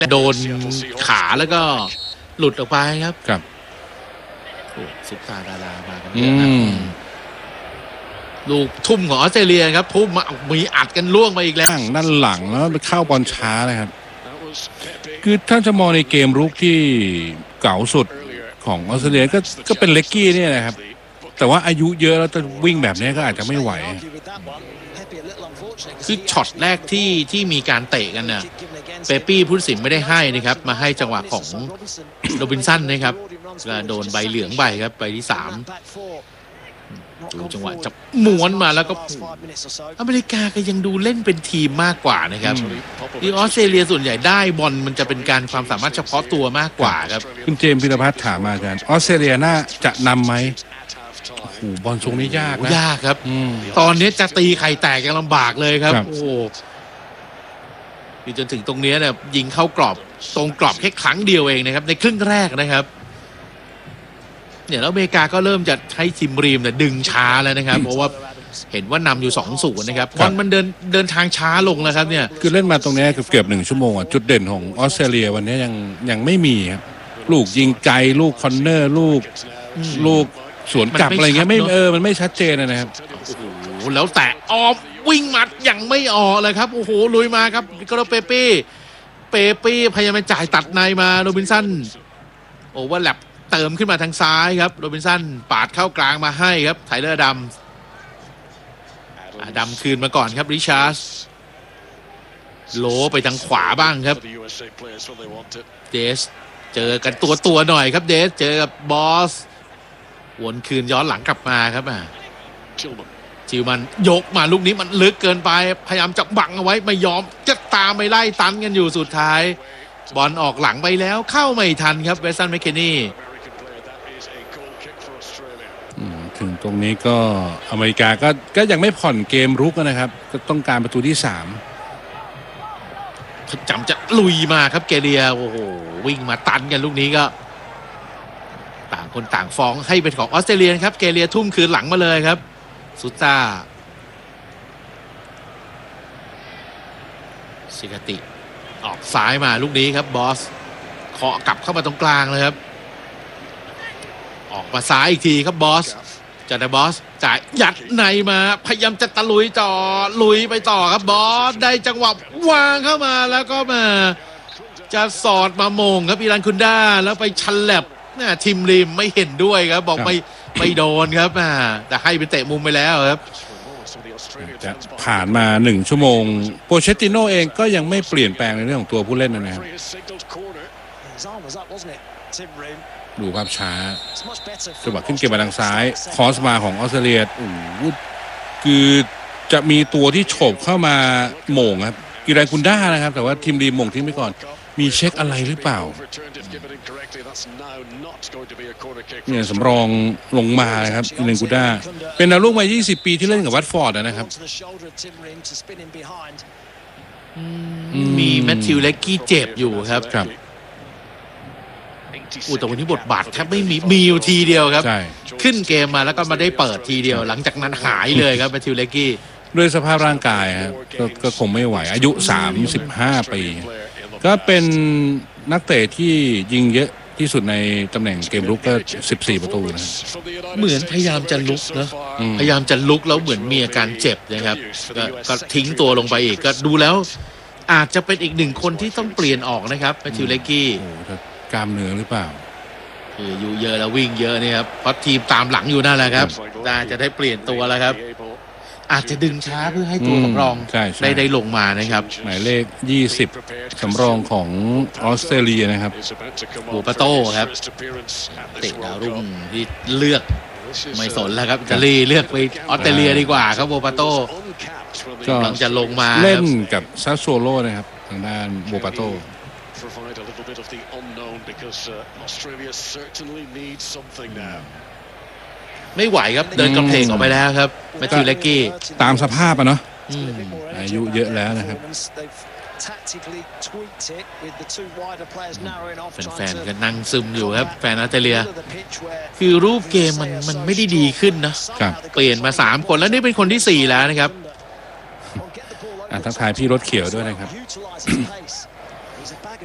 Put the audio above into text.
โดนขาแล้วก็หลุดออกไปครับครับซุปตาดารามากันเยอะนะลูกทุ่มของออสเตรเลียครับทุ่มมามีอัดกันล่วงมาอีกแล้วด้านหลังแล้วไปเข้าบอลช้าเลยครับคือถ้าจะมองในเกมรุกที่เก่าสุดของออสเตรเลียก็เป็นเล็กกี้เนี่ยนะครับแต่ว่าอายุเยอะแล้วจะวิ่งแบบนี้ก็อาจจะไม่ไหวคือช็อตแรกที่มีการเตะกันน่ะเปปี้ผู้ตัดสินไม่ได้ให้นะครับมาให้จังหวะของโรบินสันนะครับโดนใบเหลืองใบครับใบที่3ดูจังหวะจับม้วนมาแล้วก็อเมริกาก็ยังดูเล่นเป็นทีมมากกว่านะครับที่ออสเตรเลียส่วนใหญ่ได้บอลมันจะเป็นการความสามารถเฉพาะตัวมากกว่าครับคุณเจมส์พิรพัฒน์ถามมากันออสเตรเลียน่าจะนำไหมโอ้โหบอลทรงนี้ยากนะยากครับตอนนี้จะตีไข่แตกยังลำบากเลยครับโอ้จนถึงตรงนี้เนี่ยยิงเข้ากรอบตรงกรอบแค่ครั้งเดียวเองนะครับในครึ่งแรกนะครับเนี่ยแล้วอเมริกาก็เริ่มจะใช้ทีมรีมเนี่ยดึงช้าแล้วนะครับเพราะว่าเห็นว่านำอยู่2-0นะครับมันเดินทางช้าลงแล้วครับเนี่ยคือเล่นมาตรงนี้เกือบ1 ชั่วโมงจุดเด่นของออสเตรเลียวันนี้ยังไม่มีครับลูกยิงไกลลูกคอนเนอร์ลูกสวนกลับอะไรเงี้ยมันไม่ชัดเจนนะครับโอ้โหแล้วแต่ออฟวิ่งมัดยังไม่ออกเลยครับโอ้โหลุยมาครับก็เปปี้พยายามจ่ายตัดในมาโรบินสันโอเวอร์แลปเติมขึ้นมาทางซ้ายครับโรบินสันปาดเข้ากลางมาให้ครับไทเลอร์ดำคืนมาก่อนครับริชาร์ดโลไปทางขวาบ้างครับเดสเจอกันตัวหน่อยครับเดสเจอกับบอสวนคืนย้อนหลังกลับมาครับจิวมันยกมาลูกนี้มันลึกเกินไปพยายามจะบังเอาไว้ไม่ยอมจะตามไปไล่ตันกันอยู่สุดท้ายบอลออกหลังไปแล้วเข้าไม่ทันครับเวสตันแมคเคนนี่ถึงตรงนี้ก็อเมริกาก็ยังไม่ผ่อนเกมรุกนะครับก็ต้องการประตูที่3 จำจะลุยมาครับเกเรียโอ้โหวิ่งมาตันกันลูกนี้ก็ต่างคนต่างฟ้องให้เป็นของออสเตรเลียครับเกเรียทุ่มคืนหลังมาเลยครับซุต้าซิกาติออกซ้ายมาลูกนี้ครับบอสเคาะกลับเข้ามาตรงกลางเลยครับออกมาซ้ายอีกทีครับบอสจะได้บอสจ่ายยัดในมาพยายามจะตะลุยไปต่อครับบอสได้จังหวะวางเข้ามาแล้วก็มาจะสอดมาโมงครับอิรันคุนด้าแล้วไปชันแลบทีมริมไม่เห็นด้วยครับบอกไม่โดนครับแต่ให้เป็นเตะมุมไปแล้วครับจะผ่านมา1 ชั่วโมงโปเชตติโนเองก็ยังไม่เปลี่ยนแปลงในเรื่องของตัวผู้เล่นนะครับดูภาพช้าจังหวะขึ้นเกมมาทางซ้ายคอสมาของออสเตรเลียคือจะมีตัวที่โฉบเข้ามาโหม่งครับอิรันคุนด้านะครับแต่ว่าทีมรีมโหม่งทิ้งไปก่อนมีเช็คอะไรหรือเปล่าเนี่ยสำรองลงมาครับอิรันคุนด้าเป็นดาวรุ่งวัย20 ปีที่เล่นกับวัตฟอร์ดนะครับมีแมทธิวเล็กกี้เจ็บอยู่ครับแต่วันนี้บทบาทแทบไม่มีอยู่ทีเดียวครับขึ้นเกมมาแล้วก็มาได้เปิดทีเดียวหลังจากนั้นหายเลยครับแมทธิวเล็กกี้ด้วยสภาพร่างกายครับก็คงไม่ไหวอายุ35 ปีก็เป็นนักเตะที่ยิงเยอะที่สุดในตำแหน่งเกมลุกก็14 ประตูนะเหมือนพยายามจะลุกนะพยายามจะลุกแล้วเหมือนมีอาการเจ็บนะครับก็ทิ้งตัวลงไปอีกก็ดูแล้วอาจจะเป็นอีก1 คนที่ต้องเปลี่ยนออกนะครับแมทธิวเล็กกี้กล้ามเนื้อหรือเปล่าคืออยู่เยอะแล้ววิ่งเยอะนี่ครับเพราะทีมตามหลังอยู่นั่นแหละครับน่าจะได้เปลี่ยนตัวแล้วครับอาจจะดึงช้าเพื่อให้ตัวสำรองได้ลงมานะครับหมายเลข20สำรองของออสเตรเลียนะครับโบปาโต้ครับเตะดาวรุ่งที่เลือกไม่สนแล้วครับอิตาลีเลือกไปออสเตรเลียดีกว่าครับโบปาโต้กำลังจะลงมาเล่นกับซาโซโลนะครับทางด้านโบปาโต้ไม่ไหวครับเดินกระเพงออกไปแล้วครับแมทธิวเล็กกี้ตามสภาพเนาะอายุเยอะแล้วนะครับแฟนๆก็นั่งซึมอยู่ครับแฟนออสเตรเลียคือรูปเกมมันไม่ได้ดีขึ้นนะเปลี่ยนมา3 คนแล้วนี่เป็นคนที่4แล้วนะครับทักทายพี่รถเขียวด้วยนะครับ